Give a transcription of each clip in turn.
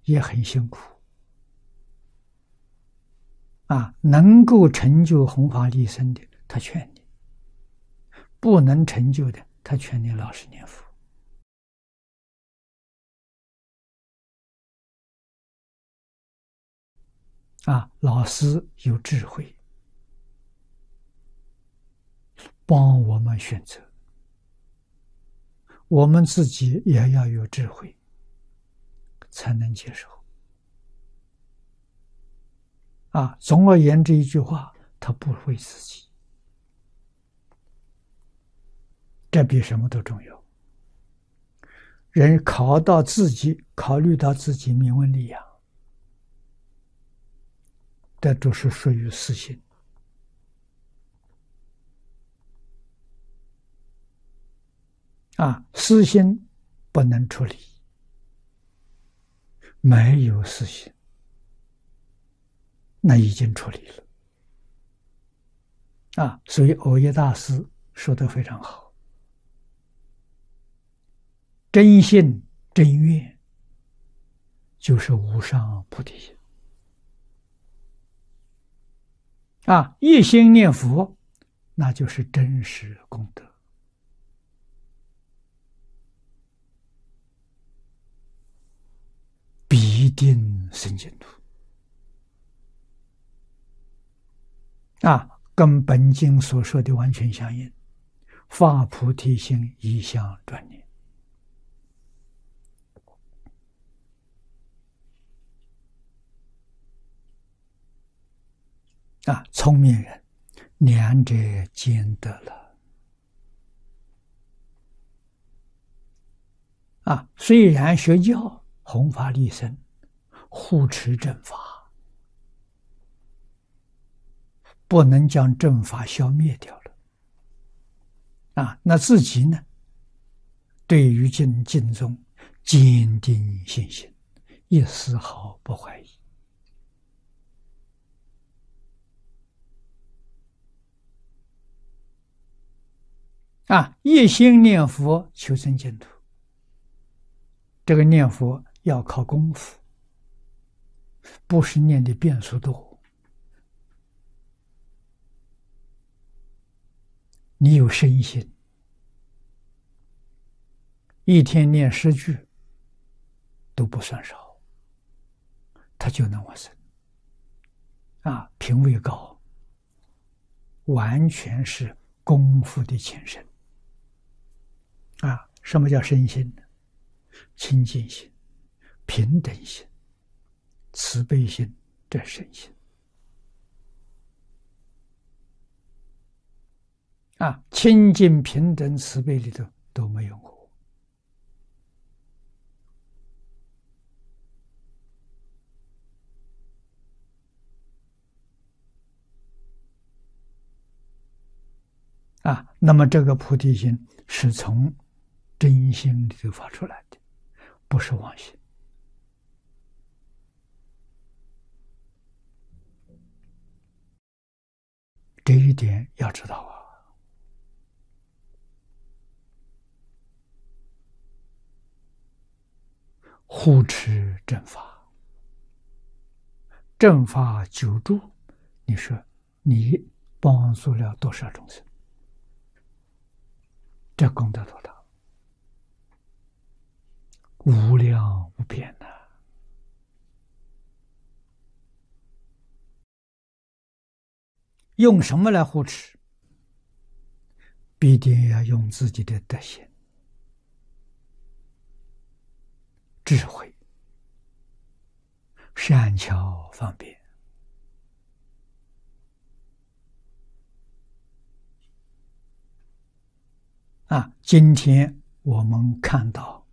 也很辛苦能够成就弘法利生的，他劝你；不能成就的，他劝你老实念佛。老师有智慧，帮我们选择，我们自己也要有智慧，才能接受。总而言之一句话，他不为自己，这比什么都重要。人考虑到自己名闻利养，这都是属于私心。私心不能处理，没有私心，那已经处理了。所以藕益大师说得非常好，真信真愿就是无上菩提心。一心念佛，那就是真实功德。必定生净土。跟本经所说的完全相应，发菩提心，一向专念。聪明人两者兼得了。虽然学教弘法利生，护持正法，不能将正法消灭掉了。那自己呢？对于净宗坚定信心，一丝毫不怀疑。一心念佛求生净土，这个念佛要靠功夫，不是念的遍数多。你有深心，一天念10句都不算少，他就能往生。品位高，完全是功夫的前身。什么叫身心呢？清净心、平等心、慈悲心，这身心。清净、平等、慈悲里头都没有我。那么这个菩提心是从真心里头发出来的，不是妄心。这一点要知道护持正法，正法久住，你说你帮助了多少众生？这功德多大？无量无边呐！用什么来护持？必定要用自己的德行、智慧、善巧方便。今天我们看到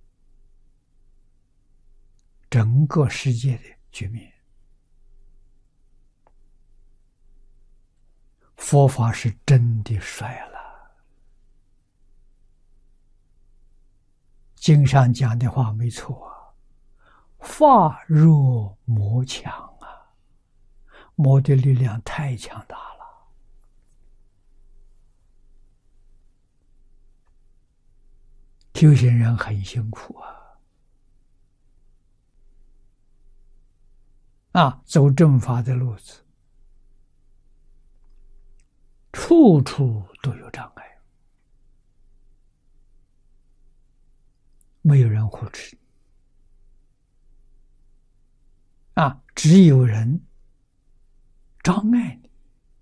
整个世界的局面，佛法是真的衰了。经上讲的话没错法弱魔强魔的力量太强大了。修行人很辛苦走正法的路子，处处都有障碍，没有人护持只有人障碍你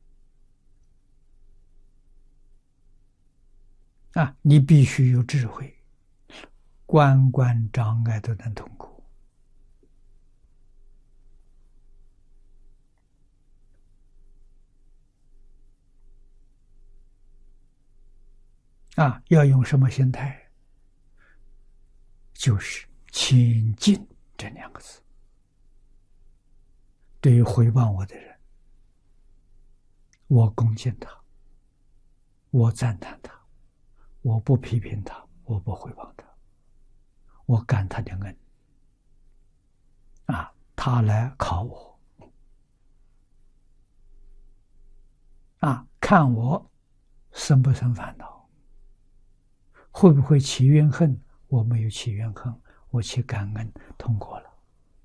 你必须有智慧，关关障碍都能通过要用什么心态？就是亲近这两个字。对于回报我的人，我恭敬他，我赞叹他，我不批评他，我不回报他，我感他的恩他来考我看我生不生烦恼，会不会起怨恨？我没有起怨恨，我起感恩，通过了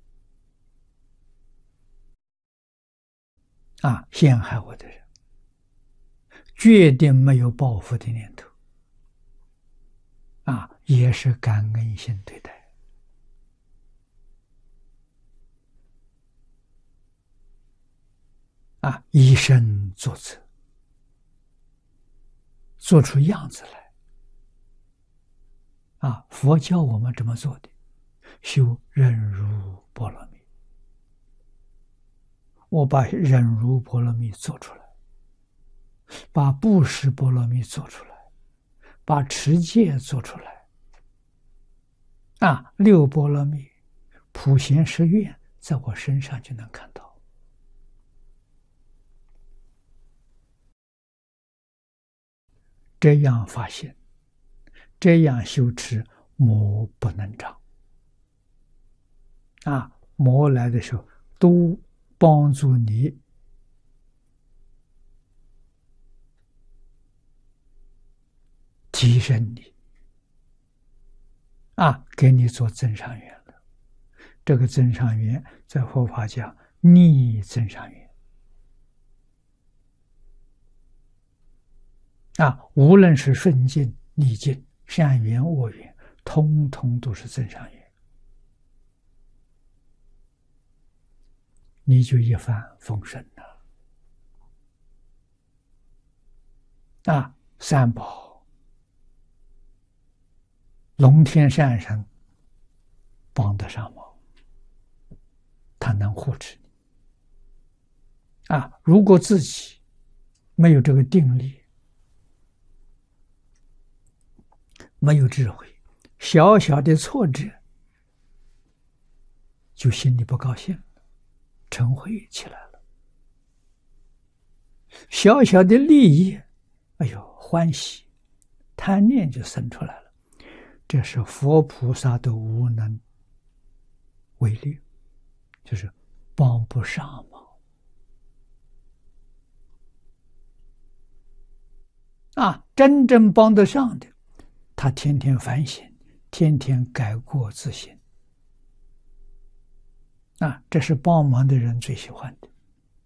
陷害我的人决定没有报复的念头也是感恩心对待以身作则，做出样子来佛教我们这么做的，修忍辱波罗蜜。我把忍辱波罗蜜做出来，把布施波罗蜜做出来，把持戒做出来六波罗蜜普贤十愿在我身上就能看到。这样发现，这样修持，魔不能长魔来的时候都帮助你提升你给你做增上缘了。这个增上缘在佛法讲逆增上缘无论是顺境逆境善缘恶缘，通通都是增上缘，你就一帆风顺了三宝龙天善神帮得上忙，他能护持你如果自己没有这个定力，没有智慧，小小的挫折就心里不高兴，嗔恚起来了，小小的利益欢喜贪念就生出来了，这是佛菩萨都无能为力，就是帮不上忙真正帮得上的，他天天反省，天天改过自新这是帮忙的人最喜欢的。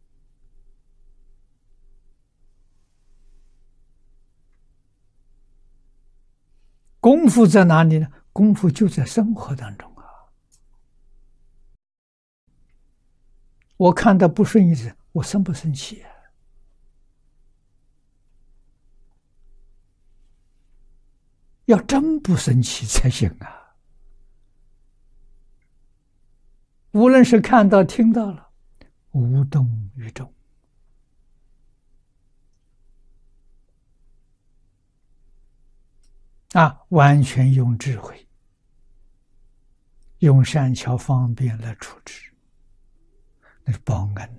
功夫在哪里呢？功夫就在生活当中我看到不顺意的，我生不生气要真不生气才行无论是看到听到了，无动于衷完全用智慧，用善巧方便来处置，那是报恩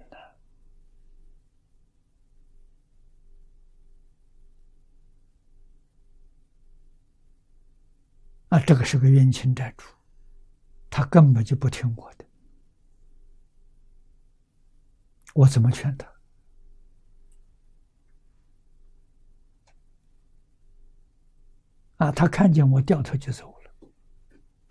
这个是个冤亲债主，他根本就不听我的，我怎么劝他他看见我掉头就走了。